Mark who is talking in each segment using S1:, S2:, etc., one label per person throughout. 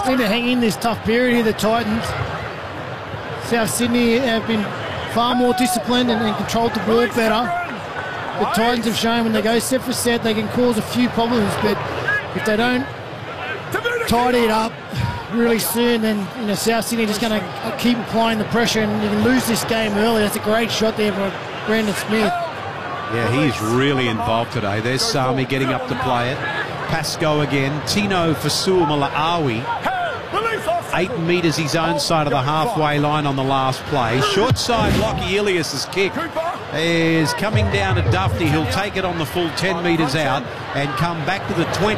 S1: need to hang in this tough period here, the Titans. South Sydney have been far more disciplined and controlled the ball better. The Titans have shown when they go set for set, they can cause a few problems, but if they don't tidy it up really soon, then South Sydney just going to keep applying the pressure, and you can lose this game early. That's a great shot there by Brandon Smith.
S2: Yeah, he's really involved today. There's Sami getting up to play it. Pascoe again. Tino Fasul Malaawi. 8 metres his own side of the halfway line on the last play. Short side, Lockie Ilias's kick is coming down to Duffy. He'll take it on the full 10 metres out and come back to the 20.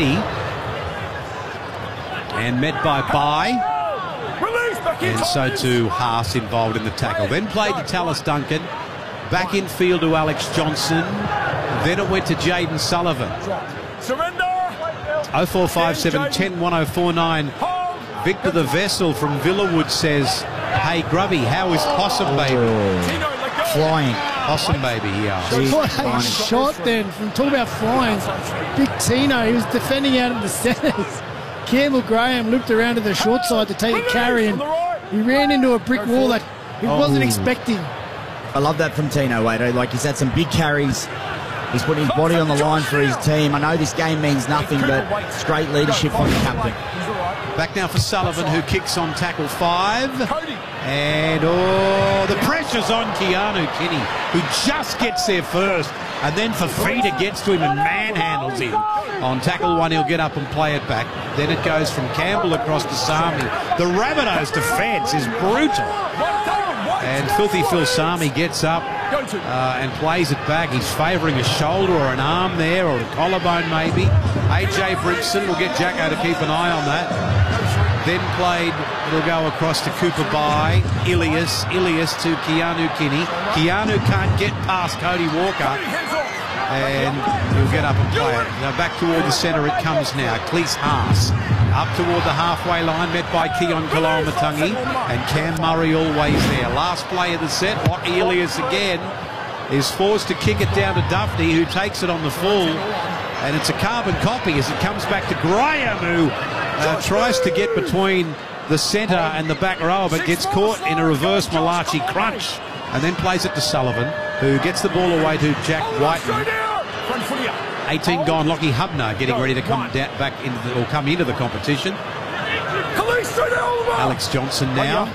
S2: And met by and so too Haas involved in the tackle. Then played to Tallis Duncan. Back in field to Alex Johnson. Then it went to Jaden Sullivan. 0457 10 1049. Victor the Vessel from Villawood says, hey Grubby, how is Possum Baby?
S3: Flying.
S2: Possum Baby, yeah.
S1: What a shot then. From talking about flying. Big Tino, he was defending out in the centres. Campbell Graham looked around to the short side to take a carry, and he ran into a brick wall that he wasn't expecting.
S3: I love that from Tino, Wade. Like, he's had some big carries. He's putting his body on the line for his team. I know this game means nothing, but it's great leadership from the captain.
S2: Back now for Sullivan, who kicks on tackle 5. And, the pressure's on Keanu Kinney, who just gets there first. And then Fafita gets to him and manhandles him. On tackle 1, he'll get up and play it back. Then it goes from Campbell across to Sami. The Rabbitohs' defence is brutal. And Filthy Phil Sami gets up and plays it back. He's favouring a shoulder or an arm there, or a collarbone maybe. AJ Brinson will get Jacko to keep an eye on that. Then played, it'll go across to Cooper By. Ilias to Keanu Kinney. Keanu can't get past Cody Walker. And he'll get up and play it. Now back toward the centre it comes now. Cleese Haas up toward the halfway line, met by Keon Kaloamatangi, and Cam Murray always there. Last play of the set, Lockie Ilias again is forced to kick it down to Duffy, who takes it on the full, and it's a carbon copy as it comes back to Graham, who tries to get between the centre and the back row, but gets caught in a reverse Malachi crunch, and then plays it to Sullivan, who gets the ball away to Jack Whiteman. 18 gone. Lockie Hubner getting ready to come back into the competition. Alex Johnson now.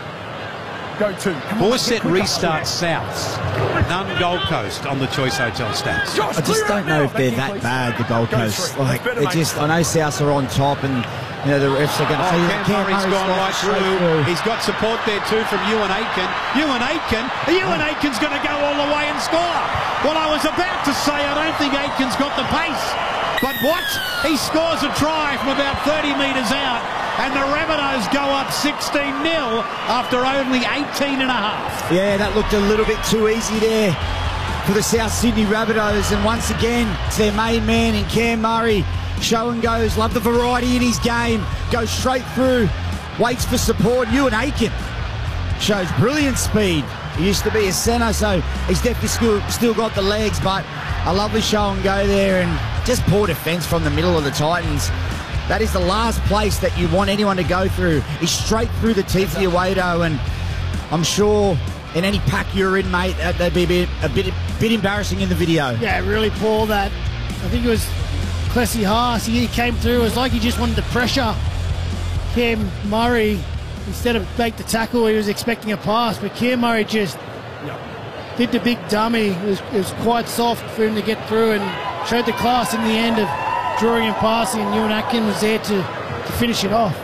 S2: 4-set restart Souths. None Gold Coast on the Choice Hotel stats.
S3: I just don't know if they're that bad, the Gold Coast. Like, I know Souths are on top, and the refs are going to say
S2: Cam Murray's gone right through. He's got support there too from Ewan Aitken. Ewan Aitken's going to go all the way and score. Well, I was about to say I don't think Aitken's got the pace. But what? He scores a try from about 30 metres out, and the Rabbitohs go up 16-0 after only 18 and a half.
S3: Yeah, that looked a little bit too easy there for the South Sydney Rabbitohs, and once again, it's their main man in Cam Murray. Show and goes, love the variety in his game, goes straight through, waits for support. Ewan Aitken shows brilliant speed. He used to be a centre, so he's definitely still got the legs, but a lovely show and go there, and just poor defence from the middle of the Titans. That is the last place that you want anyone to go through, is straight through the teeth of your Wado, and I'm sure in any pack you're in, mate, that'd be a bit embarrassing in the video.
S1: Yeah, really poor that. I think it was Clessie Haas. He came through. It was like he just wanted to pressure Cam Murray. Instead of make the tackle, he was expecting a pass, but Cam Murray just did the big dummy. It was quite soft for him to get through, and showed the class in the end of drawing and passing, and Ewan Aitken was there to finish it off.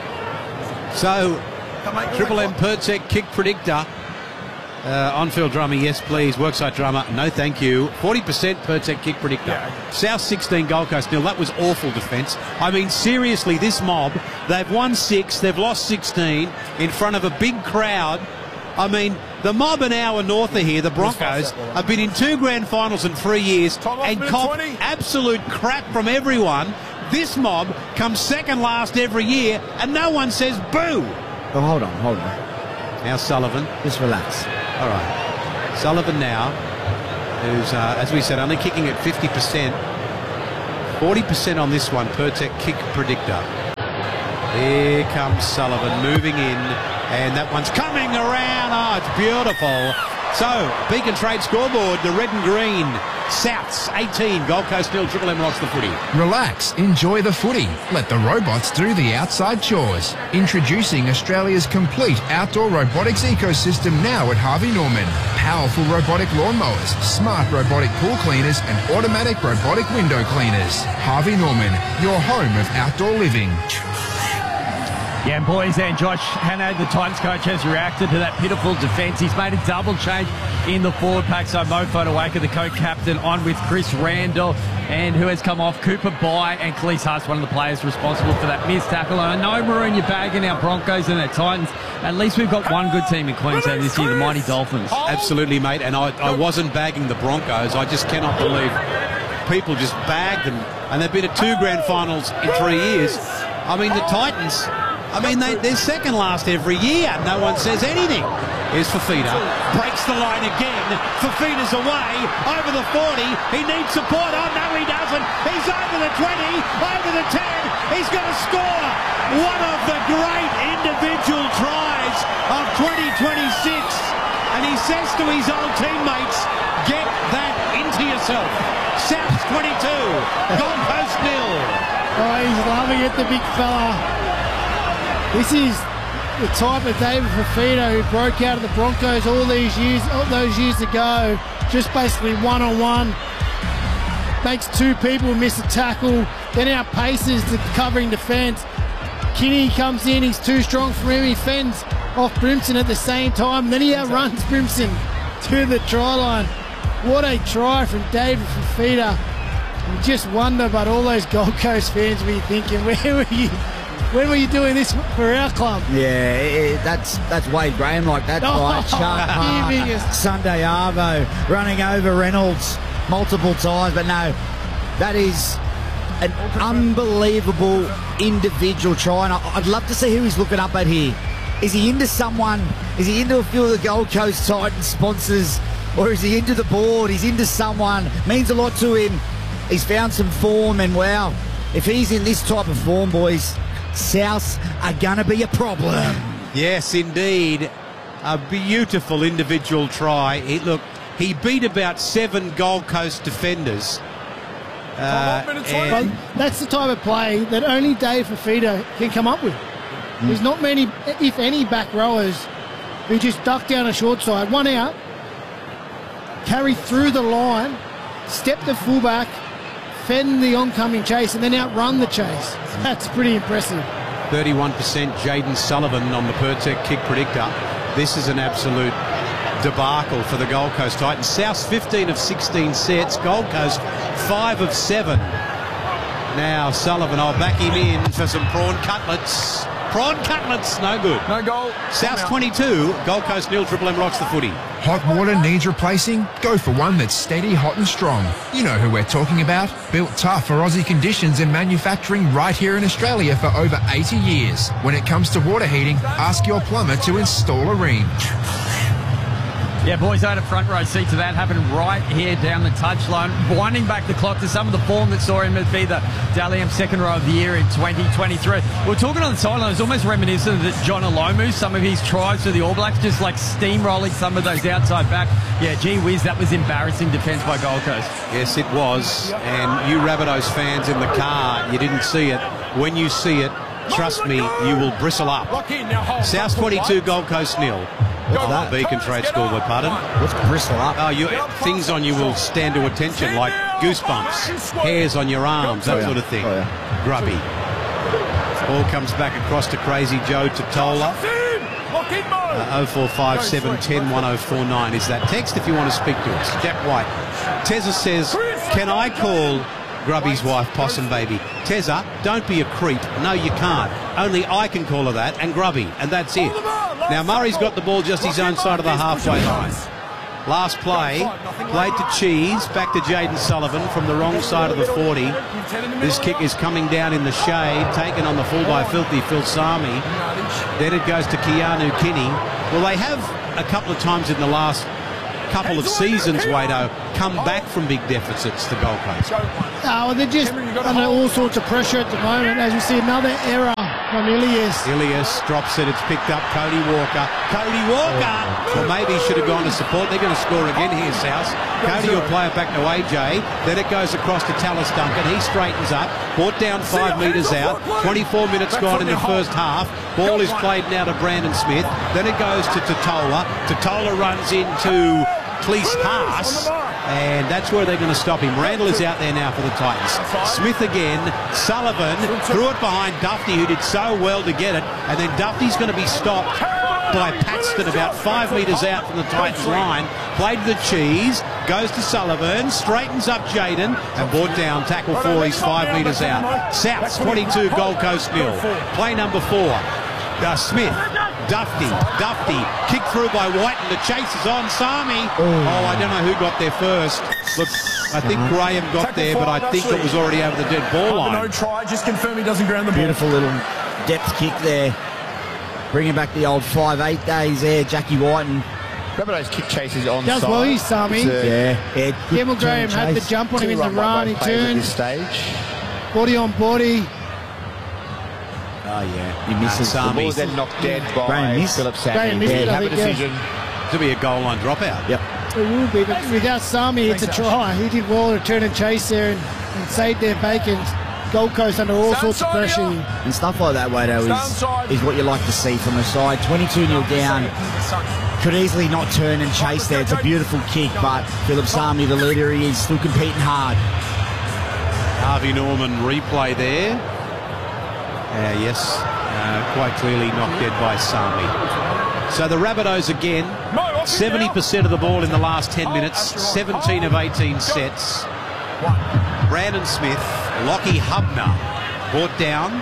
S2: So, Triple M Pertec kick predictor. On-field drummer, yes please. Worksite drummer, no thank you. 40% Pertec kick predictor. Yeah. South 16, Gold Coast nil. That was awful defence. I mean, seriously, this mob, they've won 6, they've lost 16 in front of a big crowd. I mean, the mob an hour north of here, the Broncos, have been in 2 grand finals in 3 years and cop absolute crap from everyone. This mob comes second last every year and no one says boo.
S3: Oh, hold on.
S2: Now Sullivan.
S3: Just relax.
S2: All right. Sullivan now, who's, as we said, only kicking at 50%. 40% on this one, Pertec kick predictor. Here comes Sullivan moving in, and that one's coming around. Oh, it's beautiful. So, Beacon Trade scoreboard, the red and green. Souths 18, Gold Coast 0, Triple M rocks the footy.
S4: Relax, enjoy the footy. Let the robots do the outside chores. Introducing Australia's complete outdoor robotics ecosystem now at Harvey Norman. Powerful robotic lawnmowers, smart robotic pool cleaners and automatic robotic window cleaners. Harvey Norman, your home of outdoor living.
S5: Yeah, boys, and Josh Hannay, the Titans coach, has reacted to that pitiful defence. He's made a double change in the forward pack. So Mo Fotuaika, the co-captain, on with Chris Randall, and who has come off, Cooper Bai and Khalees Haas, one of the players responsible for that missed tackle. And I know, Maroon, you're bagging our Broncos and our Titans. At least we've got one good team in Queensland this year, the mighty Dolphins.
S2: Absolutely, mate, and I wasn't bagging the Broncos. I just cannot believe people just bag them. And they've been at 2 grand finals in 3 years. I mean, the Titans... they're second last every year. No one says anything. Here's Fafita. Breaks the line again. Fafita's away. Over the 40. He needs support. Oh, no, he doesn't. He's over the 20. Over the 10. He's going to score one of the great individual tries of 2026. And he says to his old teammates, get that into yourself. Souths 22. Gold Coast 0.
S1: Oh, he's loving it, the big fella. This is the type of David Fafita who broke out of the Broncos all those years ago, just basically one-on-one. Makes 2 people miss a tackle, then outpaces the covering defence. Kinney comes in, he's too strong for him, he fends off Brimson at the same time, then he outruns Brimson to the try line. What a try from David Fafita. You just wonder, but all those Gold Coast fans will be thinking, where were you? When were you doing this for our club?
S3: Yeah, that's Wade Graham like that. Sunday Arvo running over Reynolds multiple times. But no, that is an unbelievable individual try. And I'd love to see who he's looking up at here. Is he into someone? Is he into a few of the Gold Coast Titans sponsors? Or is he into the board? He's into someone. Means a lot to him. He's found some form, and wow, if he's in this type of form, boys, Souths are going to be a problem.
S2: Yes, indeed. A beautiful individual try. He beat about 7 Gold Coast defenders.
S1: Well, that's the type of play that only Dave Fafita can come up with. There's not many, if any, back rowers who just duck down a short side, one out, carry through the line, step the fullback, fend the oncoming chase, and then outrun the chase. That's pretty impressive.
S2: 31% Jaden Sullivan on the Pertec kick predictor. This is an absolute debacle for the Gold Coast Titans. Souths 15 of 16 sets. Gold Coast 5 of 7. Now Sullivan, I'll back him in for some prawn cutlets. Prawn cutlets, no good.
S6: No goal.
S2: Souths 22, Gold Coast 0, Triple M rocks the footy.
S4: Hot water needs replacing? Go for one that's steady, hot and strong. You know who we're talking about. Built tough for Aussie conditions and manufacturing right here in Australia for over 80 years. When it comes to water heating, ask your plumber to install a Rheem.
S5: Yeah, boys, I had a front row seat to that happening right here down the touchline, winding back the clock to some of the form that saw him be the Dally M second row of the year in 2023. We're talking on the sideline, it's almost reminiscent of John Alomu, some of his tries for the All Blacks, just like steamrolling some of those outside back. Yeah, gee whiz, that was embarrassing defence by Gold Coast.
S2: Yes, it was. And you Rabbitohs fans in the car, you didn't see it. When you see it, trust me, you will bristle up. South 22, Gold Coast 0.
S3: What's that?
S2: Beacon Trade scoreboard, pardon?
S3: What's bristle up?
S2: Oh, things on you will stand to attention, like goosebumps, hairs on your arms, that sort of thing.
S3: Oh, yeah.
S2: Grubby. Ball comes back across to Crazy Joe Totola. 0457 10 1049 is that text if you want to speak to us. Jack White. Tezza says, can I call Grubby's wife Possum Baby? Tezza, don't be a creep. No, you can't. Only I can call her that, and Grubby, and that's it. Now Murray's got the ball just his own side of the halfway line. Last play, played to Cheese, back to Jaden Sullivan from the wrong side of the 40. This kick is coming down in the shade, taken on the full by Filthy Phil Sami. Then it goes to Keanu Kinney. Well, they have a couple of times in the last couple of seasons, Wado, come back from big deficits to Gold Coast.
S1: Well, they're just under all sorts of pressure at the moment. As we see, another error From Ilias.
S2: Ilias drops it. It's picked up. Cody Walker. Cody Walker! Well, maybe he should have gone to support. They're going to score again here, South. Cody will play it back to AJ. Then it goes across to Tallis Duncan. He straightens up. Brought down 5 metres out. 24 minutes gone in the first half. Ball is played now to Brandon Smith. Then it goes to Totola. Totola runs into Cleese Haas, and that's where they're going to stop him. Randall is out there now for the Titans. Smith again. Sullivan threw it behind Duffy, who did so well to get it, and then Duffy's going to be stopped by Paxton about 5 metres out from the Titans line. Played to the cheese, goes to Sullivan, straightens up Jaden, and brought down. Tackle 4, he's 5 metres out. Souths 22, Gold Coast 0. Play number 4. Smith. Duffy, kicked through by White, and the chase is on. Sami. Oh, I don't know who got there first. Look, I think Graham got there, but I think it was already over the dead ball line.
S6: No try, just confirm he doesn't ground the ball.
S3: Beautiful little depth kick there. Bringing back the old 5-8 days there, Jackie White. And
S6: Rabbitohs kick chases on
S1: does well, he's Sami. Campbell Graham had the jump on him in the run. He turned. Body on body.
S2: Oh, yeah.
S3: He misses.
S6: The ball is then knocked dead by Philip
S1: Graham missed it,
S6: Have a decision.
S2: To be a goal line dropout.
S3: Yep.
S1: It will be, but without Sami, it's a try. He did well to turn and chase there and save their bacon. Gold Coast under all sorts of pressure.
S3: And stuff like that, Wado, is what you like to see from a side. 22-0 down. Could easily not turn and chase there. It's a beautiful kick, but Philip Sami, the leader, he is still competing hard.
S2: Harvey Norman replay there. Yes, quite clearly knocked dead by Sami. So the Rabbitohs again, 70% of the ball in the last 10 minutes, 17 of 18 sets. Brandon Smith, Lockie Hubner, brought down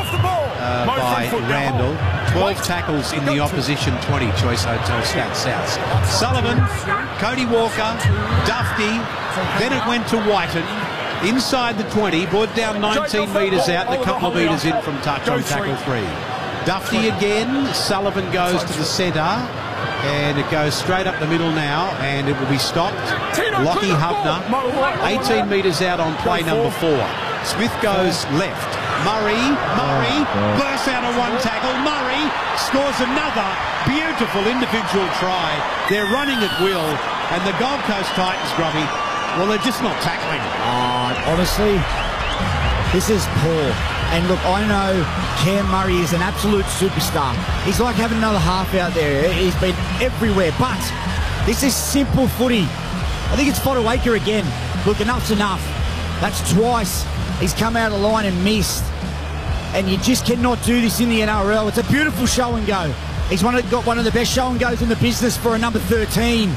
S2: by Randall. 12 tackles in the opposition, 20. Choice Hotel Stats South. Sullivan, Cody Walker, Duffy, then it went to Whiten. Inside the 20, brought down 19 metres out and a couple of metres in from touch on tackle 3. Duffy again, Sullivan goes to the centre, and it goes straight up the middle now, and it will be stopped. Lockie Hubner, 18 metres out on play number 4. Smith goes left. Murray bursts out of one tackle. Murray scores another beautiful individual try. They're running at will, and the Gold Coast Titans, Grubby, well, they're just not tackling.
S3: Honestly, this is poor. And look, I know Cam Murray is an absolute superstar. He's like having another half out there. He's been everywhere. But this is simple footy. I think it's Fodawaker again. Look, enough's enough. That's twice he's come out of the line and missed. And you just cannot do this in the NRL. It's a beautiful show and go. He's got one of the best show and goes in the business for a number 13.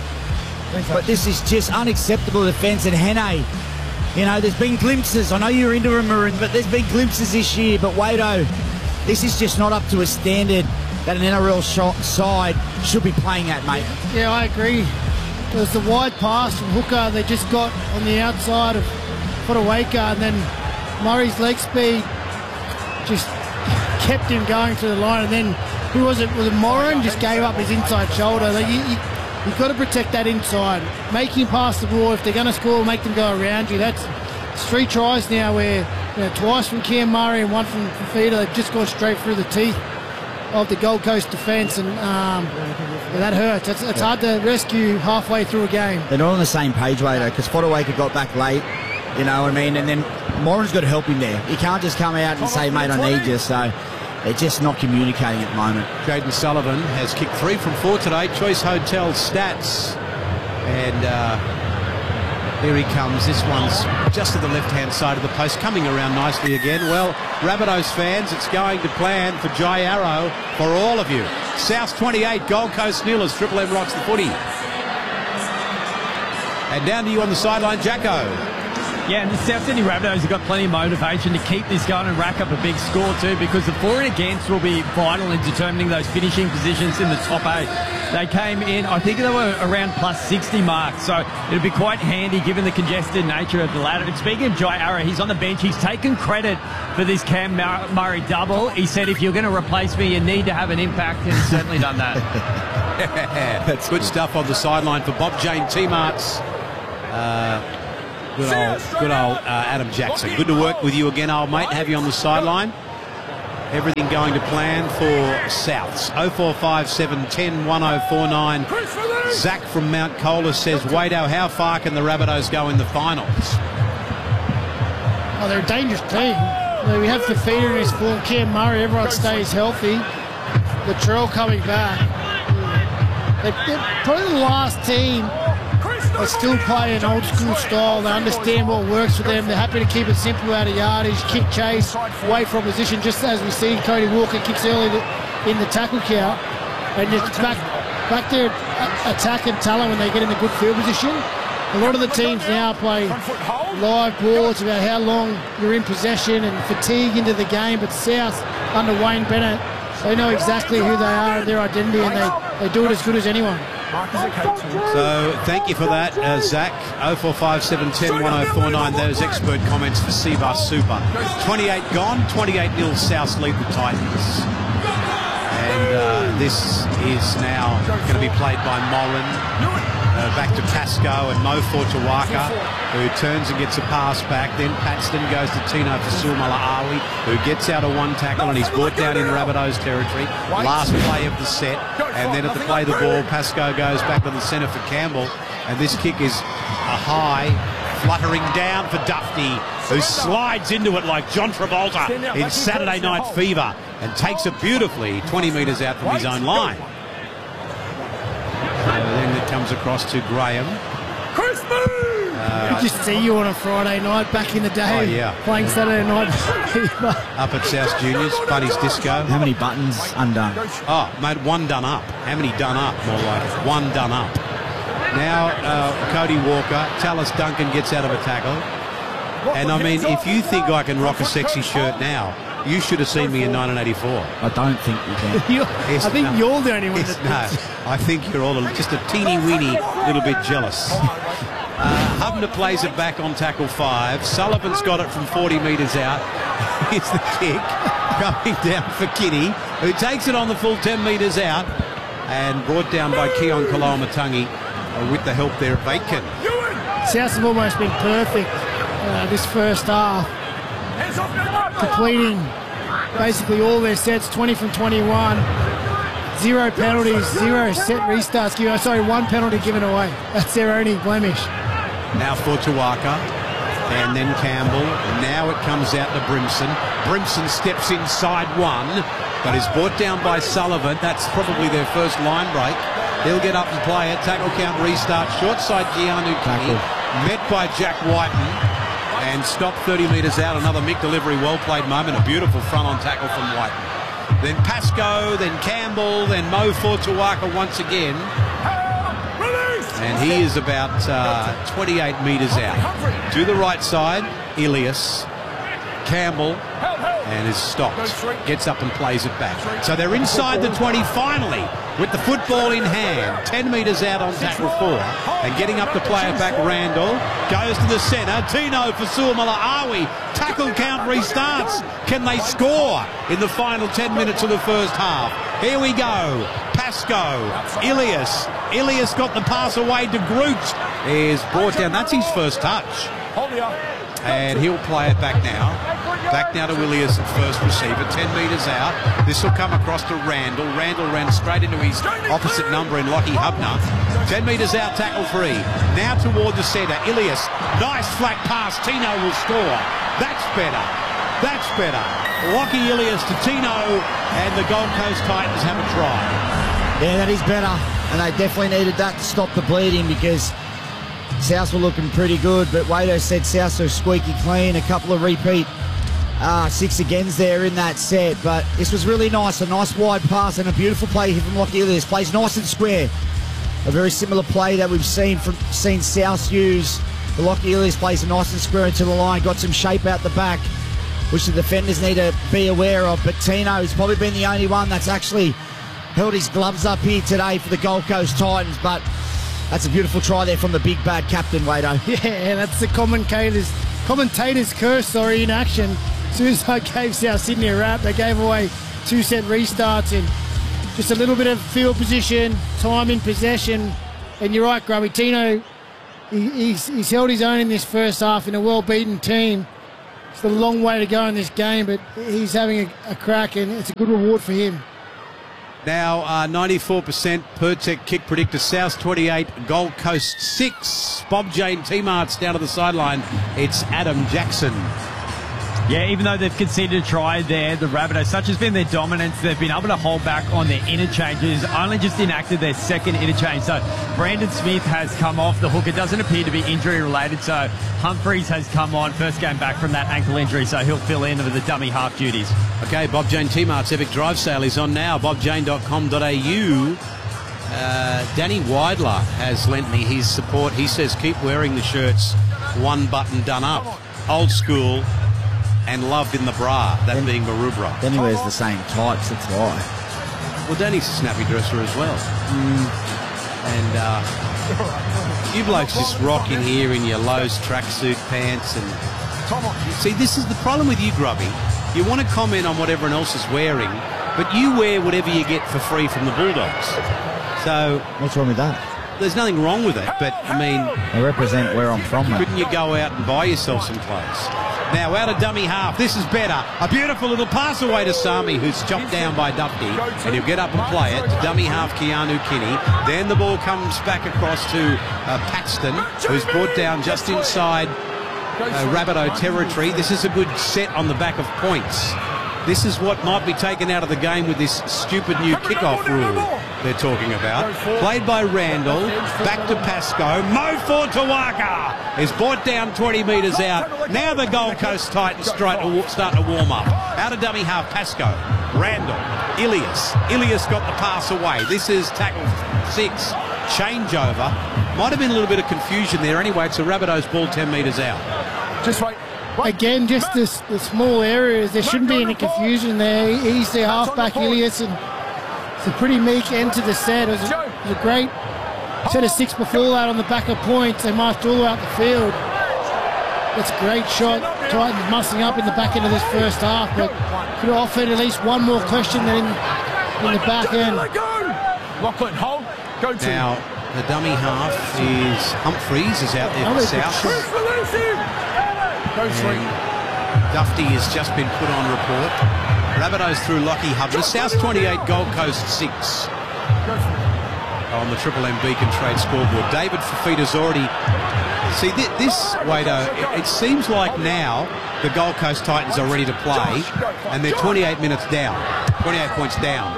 S3: But this is just unacceptable defence. And Hene, you know, there's been glimpses. I know you're into him, Maroon, but there's been glimpses this year. But Wado, this is just not up to a standard that an NRL side should be playing at, mate.
S1: Yeah, I agree. It was the wide pass from Hooker. They just got on the outside of Fodawaker, and then Murray's leg speed just kept him going to the line. And then, who was it? Was it Moran? Just gave up his inside shoulder. You've got to protect that inside. Make him pass the ball. If they're going to score, make them go around you. That's 3 tries now where, you know, twice from Cam Murray and one from Fifita. They've just gone straight through the teeth of the Gold Coast defence, and yeah, that hurts. It's hard to rescue halfway through a game.
S3: They're not on the same page, Wado, because Fodawaker got back late, you know what I mean, and then Moran's got to help him there. He can't just come out and say, mate, I need you. So they're just not communicating at the moment.
S2: Jaden Sullivan has kicked 3 from 4 today. Choice Hotel Stats. And here he comes. This one's just to the left-hand side of the post, coming around nicely again. Well, Rabbitohs fans, it's going to plan for Jai Arrow for all of you. South 28, Gold Coast 0 as Triple M rocks the footy. And down to you on the sideline, Jacko.
S5: Yeah, and the South Sydney Rabbitohs have got plenty of motivation to keep this going and rack up a big score too, because the for and against will be vital in determining those finishing positions in the top 8. They came in, I think they were around plus 60 marks, so it'll be quite handy given the congested nature of the ladder. And speaking of Jai Arrow, he's on the bench. He's taken credit for this Cam Murray double. He said, if you're going to replace me, you need to have an impact, and he's certainly done that.
S2: That's good stuff on the sideline for Bob Jane T-Marts. Good old Adam Jackson. Good to work with you again, old mate. Have you on the sideline. everything going to plan for Souths. 0457 10 1049. Zach from Mount Cola says, Wado, how far can the Rabbitohs go in the finals?
S1: Oh, they're a dangerous team. We have Fafita in his form, Cam Murray, everyone stays healthy. Latrell coming back. They're probably the last team that still play an old school style. They understand what works for them. They're happy to keep it simple out of yardage, kick chase, wait for opposition, just as we see Cody Walker kicks early in the tackle count. And it's back their attack and talent when they get in a good field position. A lot of the teams now play live ball. It's about how long you're in possession and fatigue into the game. But South, under Wayne Bennett, they know exactly who they are and their identity, and they do it as good as anyone.
S2: So thank you for that, Zach. 0457 10 1049. Those expert comments for Seabus Super. 28 gone, 28-0 South lead the Titans. And this is now going to be played by Moran. Back to Pascoe and Mo Fortuaka, who turns and gets a pass back. Then Paxton goes to Tino Fasuamala-Awi, who gets out of one tackle and he's brought down in Rabbitohs territory. Last play of the set. And then at the play of the ball, Pascoe goes back to the centre for Campbell. And this kick is a high, fluttering down for Duffy, who slides into it like John Travolta in Saturday Night Fever and takes it beautifully 20 metres out from his own line. Then it comes across to Graham.
S1: Could just see you on a Friday night back in the day.
S2: Oh, yeah.
S1: Playing Saturday night.
S2: Up at South Juniors, Buddy's Disco.
S3: How many buttons undone?
S2: Oh, mate, one done up. How many done up? More like it. One done up. Now, Cody Walker, Tallis Duncan gets out of a tackle. And, I mean, if you think I can rock a sexy shirt now, you should have seen me in 1984.
S3: I don't think you can.
S1: I think you're the only one
S2: No, I think you're all just a teeny-weeny little bit jealous. Hubner plays it back on tackle 5. Sullivan's got it from 40 metres out. Here's the kick going down for Kinney, who takes it on the full 10 metres out and brought down by Keon Koloamatangi with the help there of Aitken.
S1: South have almost been perfect this first half, completing basically all their sets, 20 from 21, 0 penalties, 0 set restarts given. Sorry, 1 penalty given away. That's their only blemish.
S2: Now for Tuaka, and then Campbell. Now it comes out to Brimson. Brimson steps inside one, but is brought down by Sullivan. That's probably their first line break. He'll get up and play it. Tackle count restart. Short side Keanu Kinney, met by Jack Whiten. And stopped 30 metres out. Another Mick delivery, well-played moment. A beautiful front-on tackle from Whiten. Then Pascoe, then Campbell, then Mo Fortuaka once again. And he is about 28 metres out. To the right side, Ilias. Campbell, and is stopped. Gets up and plays it back. So they're inside the 20 finally, with the football in hand. 10 metres out on tackle 4. And getting up to play it back, Randall. Goes to the centre. Tino Fasuamala-Awi. Tackle count restarts. Can they score in the final 10 minutes of the first half? Here we go. Pascoe. Ilias. Ilias got the pass away to Groot. Is brought down. That's his first touch. And he'll play it back now. Back now to Ilias at first receiver. 10 metres out. This will come across to Randall. Randall ran straight into his opposite number in Lockie Hubner. 10 metres out, tackle 3. Now toward the centre. Ilias. Nice flat pass. Tino will score. That's better. That's better. Lockie Ilias to Tino, and the Gold Coast Titans have a try.
S3: Yeah, that is better. And they definitely needed that to stop the bleeding, because South were looking pretty good, but Wado said South are squeaky clean. A couple of repeat 6 agains there in that set, but this was really nice. A nice wide pass and a beautiful play here from Lockie Ilias. Plays nice and square. A very similar play that we've seen South use. The Lockie Ilias plays a nice and square into the line. Got some shape out the back, which the defenders need to be aware of. But Tino's probably been the only one that's actually held his gloves up here today for the Gold Coast Titans, but that's a beautiful try there from the big bad captain, Wado.
S1: Yeah, that's the commentator's curse, in action. As soon as I gave South Sydney a wrap, they gave away 2 set restarts and just a little bit of field position, time in possession. And you're right, Grubby. Tino, he's held his own in this first half in a well-beaten team. It's a long way to go in this game, but he's having a crack, and it's a good reward for him.
S2: Now 94% Pertec kick predictor. South 28, Gold Coast 6. Bob Jane T-Mart's down to the sideline. It's Adam Jackson.
S5: Yeah, even though they've conceded a try there, the Rabbitohs, such has been their dominance, they've been able to hold back on their interchanges, only just enacted their second interchange. So Brandon Smith has come off the hook. It doesn't appear to be injury related, so Humphreys has come on, first game back from that ankle injury, so he'll fill in with the dummy half duties.
S2: Okay, Bob Jane T-Mart's Epic Drive Sale is on now, bobjane.com.au. Danny Weidler has lent me his support. He says keep wearing the shirts, one button done up. Old school and loved in the bra, that being Maroubra.
S3: Then he wears the same tights, that's why.
S2: Well, Danny's a snappy dresser as well. And you blokes just rock in here in your Lowe's tracksuit pants. And see, this is the problem with you, Grubby. You want to comment on what everyone else is wearing, but you wear whatever you get for free from the Bulldogs. So
S3: what's wrong with that?
S2: There's nothing wrong with it, but I mean,
S3: I represent where I'm from, mate.
S2: Couldn't you go out and buy yourself some clothes? Now out of dummy half, this is better. A beautiful little pass away to Sami, who's chopped down by Dufty, and he'll get up and play it to dummy half Keanu Kinney. Then the ball comes back across to Paxton, who's brought down just inside Rabbitoh territory. This is a good set on the back of points. This is what might be taken out of the game with this stupid new kickoff rule they're talking about. Played by Randall, back to Pascoe. Mo Fortuaka is brought down 20 metres out. Now the Gold Coast Titans start to warm up. Out of dummy half, Pascoe, Randall, Ilias. Ilias got the pass away. This is tackle 6. Changeover. Might have been a little bit of confusion there. Anyway, it's a Rabbitohs ball 10 metres out.
S6: Just wait.
S1: Again, just the small areas. There shouldn't be any confusion there. He's the halfback, Ilias, and it's a pretty meek end to the set. It was a great set of 6 before that on the back of points. They marched all out the field. That's a great shot. Titans mussing up in the back end of this first half, but could have offered at least one more question than in the back end.
S6: Lachlan, hold. Go to.
S2: Now, the dummy half is Humphreys, is out there for South. And Dufty has just been put on report. Rabbitohs through Lockie Hubner. South 28, Gold Coast 6. On the Triple M Beacon Trade scoreboard. David Fafita's already... See, this, Wado, it seems like now the Gold Coast Titans are ready to play and they're 28 minutes down. 28 points down.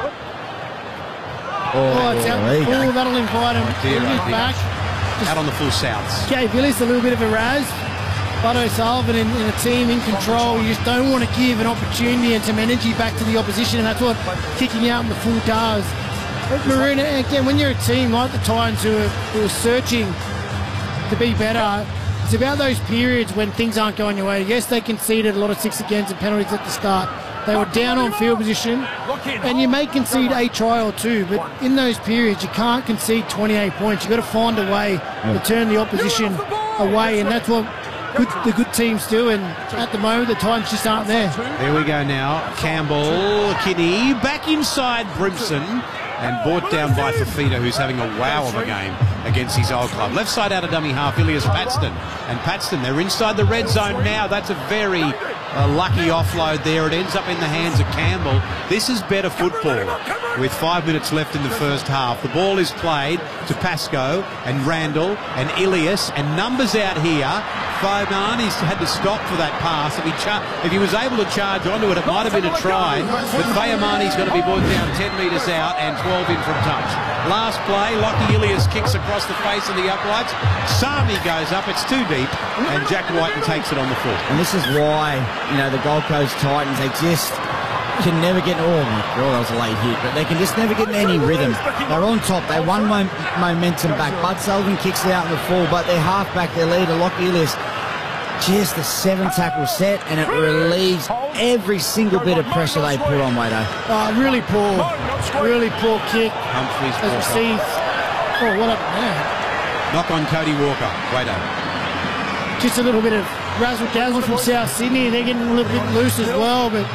S1: Oh, it's out the full. That'll invite him back.
S2: Out on the full Souths.
S1: Gave Willis a little bit of a razz. But O'Sullivan in a team in control, you just don't want to give an opportunity and some energy back to the opposition, and that's what kicking out in the full does. But Marina, again, when you're a team like the Titans who are searching to be better, it's about those periods when things aren't going your way. Yes, they conceded a lot of 6 against and penalties at the start. They were down on field position, and you may concede a try or two, but in those periods you can't concede 28 points. You've got to find a way to turn the opposition away, and that's what the good teams do, and at the moment the Titans just aren't there.
S2: There we go now. Campbell, Kinney, back inside Brimson, and brought down by Fafita, who's having a wow of a game against his old club. Left side out of dummy half, Ilias Paxton. And Paxton, they're inside the red zone now. That's a very lucky offload there. It ends up in the hands of Campbell. This is better football with 5 minutes left in the first half. The ball is played to Pascoe and Randall and Ilias, and numbers out here. Fayamani's had to stop for that pass. If he was able to charge onto it, it might have been a try, but Fayamani's going to be brought down 10 metres out and 12 in from touch. Last play, Lockie Ilias kicks across the face of the uprights. Sami goes up, it's too deep, and Jack Whiten takes it on the foot.
S3: And this is why, the Gold Coast Titans, they just can never get, that was a late hit, but they can just never get in any rhythm. They're on top, they won momentum back. Bud Sullivan kicks it out in the full, but their halfback, their leader, Lockie Ilias, just a 7-tackle set, and it relieves every single bit of pressure they put on, Wado.
S1: Really poor kick.
S2: Humphreys
S1: as received. Oh, what happened there?
S2: Knock on Cody Walker, Wado.
S1: Just a little bit of razzle-dazzle from South Sydney. They're getting a little bit loose as well, but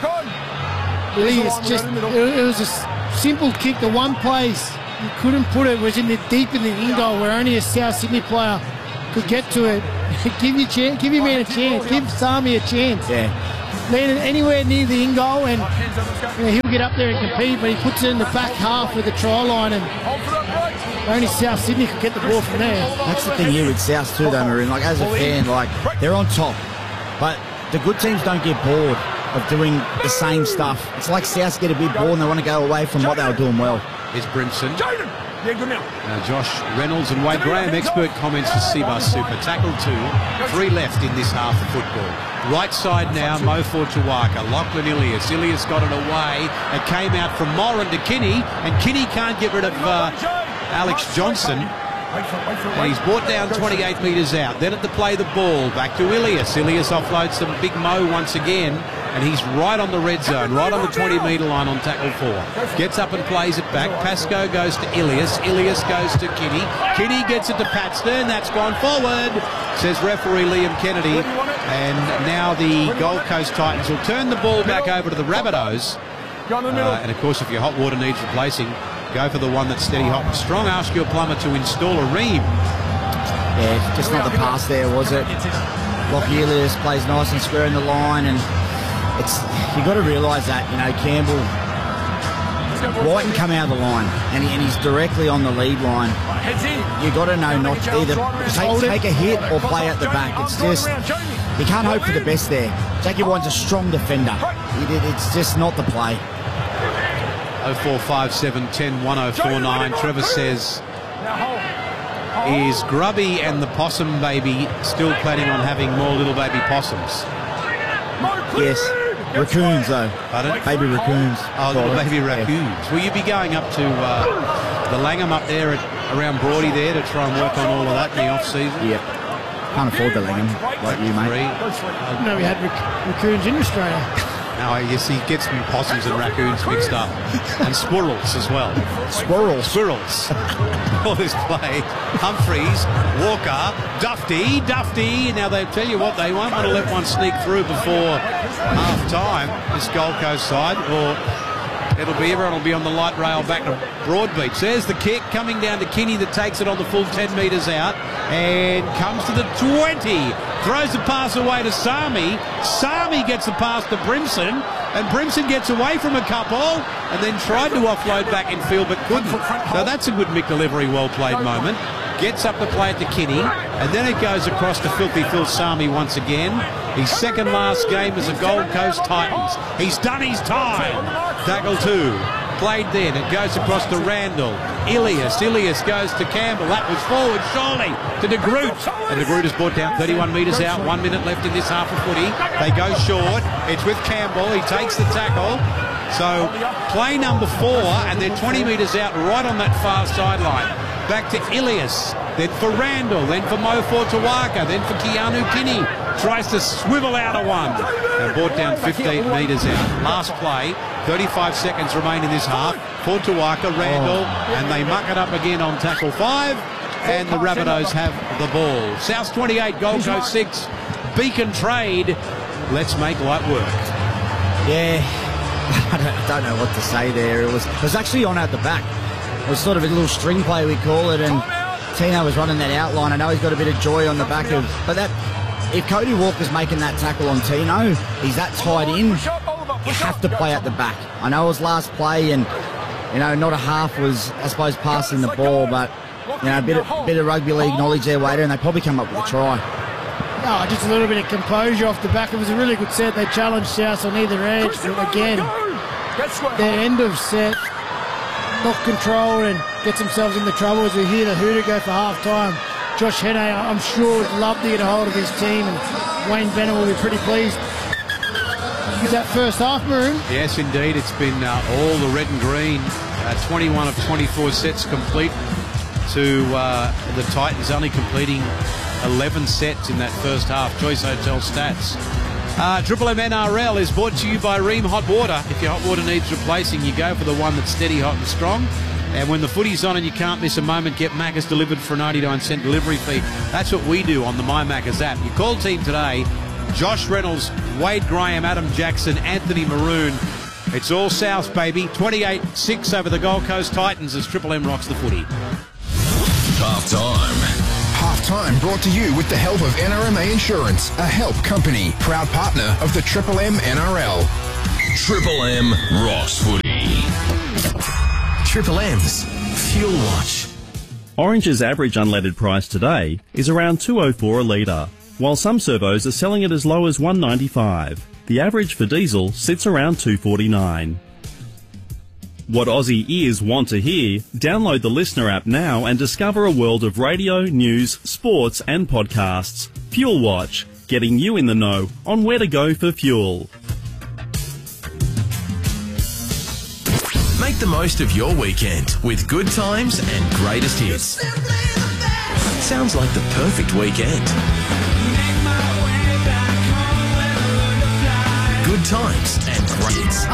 S1: it was a simple kick. The one place you couldn't put it was deep in the in goal, where only a South Sydney player could get to it, give your man a chance. Give Sami a chance.
S3: Yeah.
S1: Land it anywhere near the in goal, and he'll get up there and compete, but he puts it in the back half of the try line, and only South Sydney could get the ball from there.
S3: That's the thing here with South too, though, Maroon. Like, as a fan, like, they're on top, but the good teams don't get bored of doing the same stuff. It's like South get a bit bored and they want to go away from what they were doing well.
S2: Here's Brimson.
S6: Yeah, good now.
S2: Josh Reynolds and Wade Graham, expert comments for Seabus Super. Tackle 2, 3 left in this half of football. Right side now, Mo Fortuaka, Lachlan Ilias. Ilias got it away. It came out from Moran to Kinney, and Kinney can't get rid of Alex Johnson. And he's brought down 28 metres out. Then at the play the ball, back to Ilias. Ilias offloads some big Mo once again, and he's right on the red zone, right on the 20-metre line on tackle 4. Gets up and plays it back. Pascoe goes to Ilias. Ilias goes to Kinney. Kinney gets it to Pat Stern. That's gone forward, says referee Liam Kennedy. And now the Gold Coast Titans will turn the ball back over to the Rabbitohs. And of course, if your hot water needs replacing, go for the one that's steady, hot and strong. Ask your plumber to install a ream.
S3: Yeah, just not the pass there, was it? Lachlan Ilias plays nice and square in the line, and you got to realise that, you know, Campbell, Whiten come out of the line, and he's directly on the lead line. You got to know not to either take a hit or play at the back. It's just, you can't hope for the best there. Jackie White's a strong defender. It's just not the play.
S2: 0457 10 1049. Trevor says, is Grubby and the Possum Baby still planning on having more little baby possums?
S3: Yes. Raccoons, though.
S2: Pardon?
S3: Baby raccoons.
S2: Oh, little baby raccoons.
S3: Yeah.
S2: Will you be going up to the Langham up there around Broady there to try and work on all of that in the off-season?
S3: Yep. Can't afford the Langham like you, mate.
S1: No, we had raccoons in Australia.
S2: No, yes, he gets possums and raccoons mixed up. And squirrels as well. Squirrels. All this play. Humphreys, Walker, Dufty. Now, they tell you what, they won't want to let one sneak through before half-time, this Gold Coast side, or everyone will be on the light rail back to Broadbeach. There's the kick coming down to Kinney that takes it on the full 10 metres out and comes to the 20. Throws the pass away to Sami. Sami gets the pass to Brimson, and Brimson gets away from a couple and then tried to offload back in field but couldn't. So that's a good Mick delivery, well-played moment. Gets up to play it to Kinney, and then it goes across to Filthy Phil Sami once again. His second last game as a Gold Coast Titans. He's done his time. Tackle 2. Played then. It goes across to Randall. Ilias goes to Campbell. That was forward, surely, to De Groot. And De Groot is brought down 31 metres out. 1 minute left in this half of footy. They go short. It's with Campbell. He takes the tackle. So, play number 4, and they're 20 metres out right on that far sideline. Back to Ilias, then for Randall, then for Mo Fortuaka, then for Keanu Kinney. Tries to swivel out of one. And brought down 15 metres out. Last play, 35 seconds remain in this half. Fortuaka, Randall, and they muck it up again on tackle 5. And the Rabbitohs have the ball. South 28, Gold Coast 6. Beacon Trade. Let's make light work.
S3: Yeah, I don't know what to say there. It was actually on at the back. It was sort of a little string play, we call it, and Tino was running that outline. I know he's got a bit of joy on the back of, but if Cody Walker's making that tackle on Tino, he's that tied in, you have to play at the back. I know it was last play, and you know, not a half was, I suppose, passing the ball, but you know, a bit of rugby league knowledge there, Wader, and they probably come up with a try.
S1: No, just a little bit of composure off the back. It was a really good set. They challenged South on either edge, but again, their end of set, not controlled and gets themselves into trouble as we hear the hooter go for half-time. Josh Henne, I'm sure, would love to get a hold of his team, and Wayne Bennett will be pretty pleased with that first half, Maroon.
S2: Yes, indeed. It's been all the red and green. 21 of 24 sets complete to the Titans only completing 11 sets in that first half. Choice Hotel stats. Triple M NRL is brought to you by Ream Hot Water. If your hot water needs replacing, you go for the one that's steady, hot and strong. And when the footy's on and you can't miss a moment, get Macca's delivered for a 99-cent delivery fee. That's what we do on the My Macca's app. You call team today, Josh Reynolds, Wade Graham, Adam Jackson, Anthony Maroon. It's all South, baby. 28-6 over the Gold Coast Titans as Triple M rocks the footy.
S7: Half time
S4: Time brought to you with the help of NRMA Insurance, a help company, proud partner of the Triple M NRL.
S7: Triple M rocks footy. Triple M's Fuel Watch.
S8: Orange's average unleaded price today is around $2.04 a litre, while some servos are selling it as low as $1.95. The average for diesel sits around $2.49. What Aussie ears want to hear? Download the Listener app now and discover a world of radio, news, sports and podcasts. Fuel Watch, getting you in the know on where to go for fuel.
S7: Make the most of your weekend with Good Times and Greatest Hits. Sounds like the perfect weekend. Good Times and Great Hits.